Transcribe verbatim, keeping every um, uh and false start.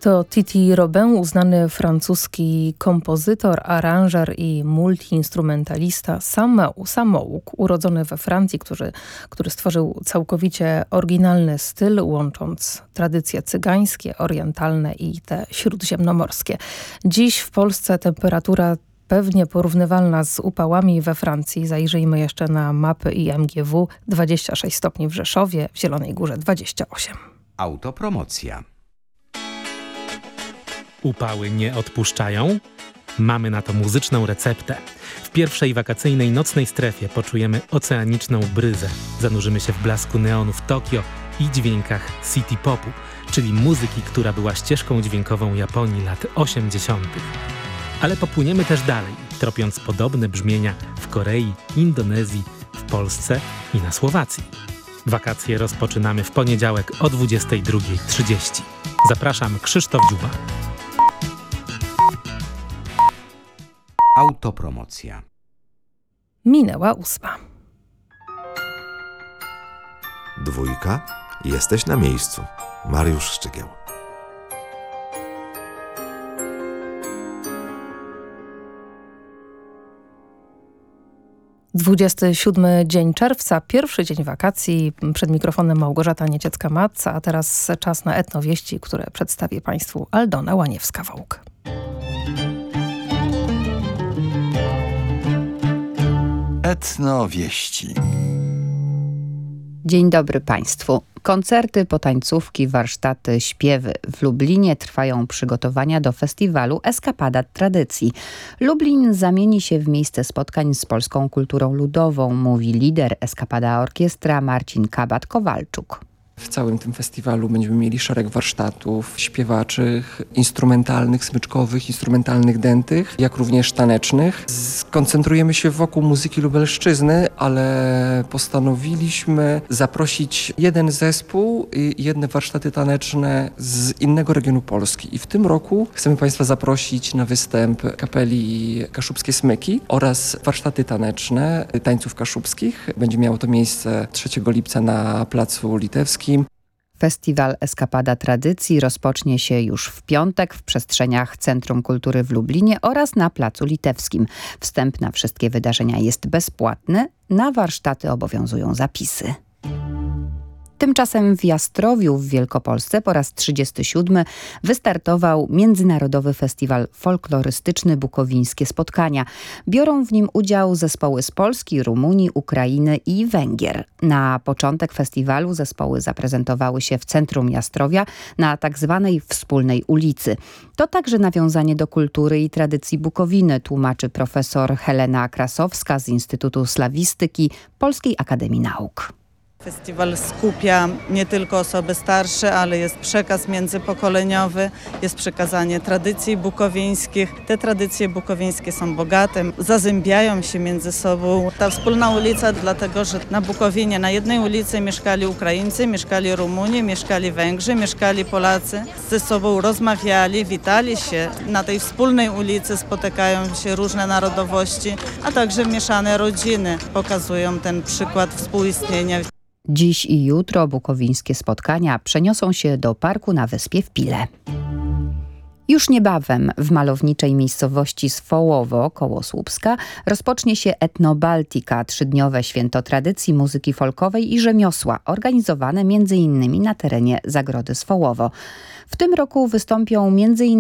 To Titi Robin, uznany francuski kompozytor, aranżer i multiinstrumentalista, samou, samouk, urodzony we Francji, który, który stworzył całkowicie oryginalny styl, łącząc tradycje cygańskie, orientalne i te śródziemnomorskie. Dziś w Polsce temperatura pewnie porównywalna z upałami we Francji. Zajrzyjmy jeszcze na mapy I M G W. dwadzieścia sześć stopni w Rzeszowie, w Zielonej Górze dwadzieścia osiem. Autopromocja. Upały nie odpuszczają? Mamy na to muzyczną receptę. W pierwszej wakacyjnej nocnej strefie poczujemy oceaniczną bryzę. Zanurzymy się w blasku neonów Tokio i dźwiękach city popu, czyli muzyki, która była ścieżką dźwiękową Japonii lat osiemdziesiątych. Ale popłyniemy też dalej, tropiąc podobne brzmienia w Korei, Indonezji, w Polsce i na Słowacji. Wakacje rozpoczynamy w poniedziałek o dwudziestej drugiej trzydzieści. Zapraszam, Krzysztof Dziuba. Autopromocja. Minęła ósma. Dwójka. Jesteś na miejscu. Mariusz Szczygieł. dwudziesty siódmy dzień czerwca, pierwszy dzień wakacji. Przed mikrofonem Małgorzata Nieciecka-Matca, a teraz czas na etnowieści, które przedstawi Państwu Aldona Łaniewska-Wołk. Etnowieści. Dzień dobry Państwu. Koncerty, potańcówki, warsztaty, śpiewy. W Lublinie trwają przygotowania do festiwalu Eskapada Tradycji. Lublin zamieni się w miejsce spotkań z polską kulturą ludową, mówi lider Eskapada Orkiestra Marcin Kabat-Kowalczuk. W całym tym festiwalu będziemy mieli szereg warsztatów śpiewaczych, instrumentalnych, smyczkowych, instrumentalnych dętych, jak również tanecznych. Skoncentrujemy się wokół muzyki lubelszczyzny, ale postanowiliśmy zaprosić jeden zespół i jedne warsztaty taneczne z innego regionu Polski. I w tym roku chcemy Państwa zaprosić na występ kapeli Kaszubskie Smyki oraz warsztaty taneczne tańców kaszubskich. Będzie miało to miejsce trzeciego lipca na Placu Litewskim. Festiwal Eskapada Tradycji rozpocznie się już w piątek w przestrzeniach Centrum Kultury w Lublinie oraz na Placu Litewskim. Wstęp na wszystkie wydarzenia jest bezpłatny, na warsztaty obowiązują zapisy. Tymczasem w Jastrowiu w Wielkopolsce po raz trzydziesty siódmy wystartował Międzynarodowy Festiwal Folklorystyczny Bukowińskie Spotkania. Biorą w nim udział zespoły z Polski, Rumunii, Ukrainy i Węgier. Na początek festiwalu zespoły zaprezentowały się w centrum Jastrowia na tak zwanej wspólnej ulicy. To także nawiązanie do kultury i tradycji Bukowiny, tłumaczy profesor Helena Krasowska z Instytutu Slawistyki Polskiej Akademii Nauk. Festiwal skupia nie tylko osoby starsze, ale jest przekaz międzypokoleniowy, jest przekazanie tradycji bukowińskich. Te tradycje bukowińskie są bogate, zazębiają się między sobą. Ta wspólna ulica, dlatego że na Bukowinie na jednej ulicy mieszkali Ukraińcy, mieszkali Rumuni, mieszkali Węgrzy, mieszkali Polacy. Ze sobą rozmawiali, witali się. Na tej wspólnej ulicy spotykają się różne narodowości, a także mieszane rodziny. Pokazują ten przykład współistnienia. Dziś i jutro bukowińskie spotkania przeniosą się do parku na wyspie w Pile. Już niebawem w malowniczej miejscowości Swołowo koło Słupska rozpocznie się Etnobaltika, trzydniowe święto tradycji, muzyki folkowej i rzemiosła, organizowane między innymi na terenie Zagrody Swołowo. W tym roku wystąpią między innymi